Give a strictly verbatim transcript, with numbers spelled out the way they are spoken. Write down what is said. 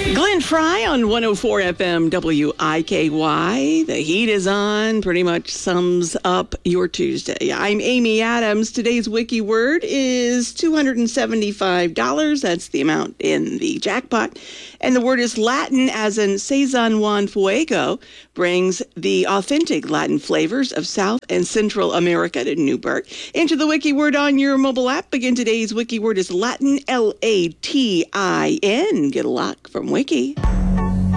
Glenn Fry on one oh four F M W I K Y. The heat is on. Pretty much sums up your Tuesday. I'm Amy Adams. Today's wiki word is two hundred seventy-five dollars. That's the amount in the jackpot. And the word is Latin, as in Sazon Juan Fuego, brings the authentic Latin flavors of South and Central America to Newburgh. Enter the wiki word on your mobile app. Again, today's wiki word is Latin, L A T I N. Get a lock from Wiki.